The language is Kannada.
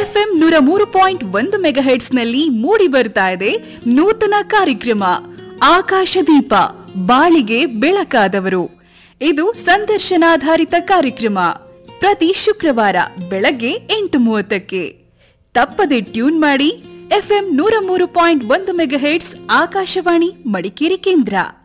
ಎಫ್ಎಂ 103.1 ಮೆಗಾಹೆಟ್ಸ್ ನಲ್ಲಿ ಮೂಡಿ ಬರ್ತಾ ಇದೆ ನೂತನ ಕಾರ್ಯಕ್ರಮ ಆಕಾಶದೀಪ ಬಾಳಿಗೆ ಬೆಳಕಾದವರು. ಇದು ಸಂದರ್ಶನಾಧಾರಿತ ಕಾರ್ಯಕ್ರಮ. ಪ್ರತಿ ಶುಕ್ರವಾರ ಬೆಳಗ್ಗೆ 8:30ಕ್ಕೆ ತಪ್ಪದೆ ಟ್ಯೂನ್ ಮಾಡಿ. ಎಫ್ಎಂ 103.1 ಮೆಗಾಹೆಟ್ಸ್ ಆಕಾಶವಾಣಿ ಮಡಿಕೇರಿ ಕೇಂದ್ರ.